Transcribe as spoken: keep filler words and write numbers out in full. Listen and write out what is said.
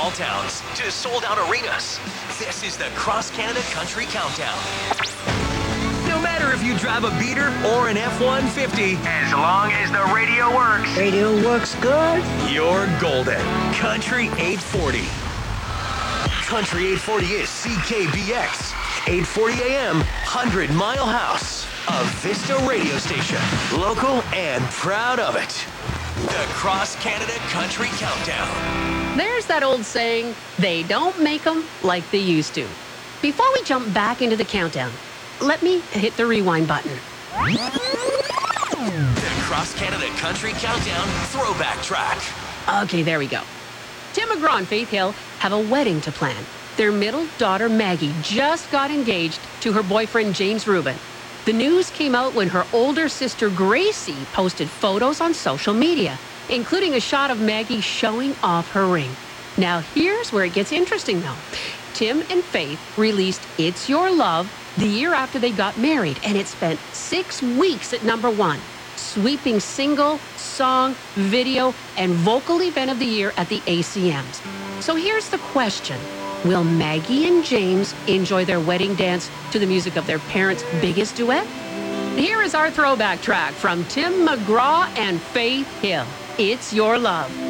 small towns to sold-out arenas. This is the Cross Canada Country Countdown. No matter if you drive a beater or an F one fifty, as long as the radio works. Radio works good. You're golden. Country eight forty. Country eight forty is C K B X. eight forty A M, one hundred Mile House. A Vista radio station. Local and proud of it. The Cross Canada Country Countdown. There's that old saying, they don't make them like they used to. Before we jump back into the countdown, let me hit the rewind button. The Cross Canada Country Countdown throwback track. Okay, there we go. Tim McGraw and Faith Hill have a wedding to plan. Their middle daughter, Maggie, just got engaged to her boyfriend, James Rubin. The news came out when her older sister, Gracie, posted photos on social media, including a shot of Maggie showing off her ring. Now, here's where it gets interesting, though. Tim and Faith released It's Your Love the year after they got married, and it spent six weeks at number one, sweeping single, song, video, and vocal event of the year at the A C Ms. So here's the question. Will Maggie and James enjoy their wedding dance to the music of their parents' biggest duet? Here is our throwback track from Tim McGraw and Faith Hill. It's Your Love.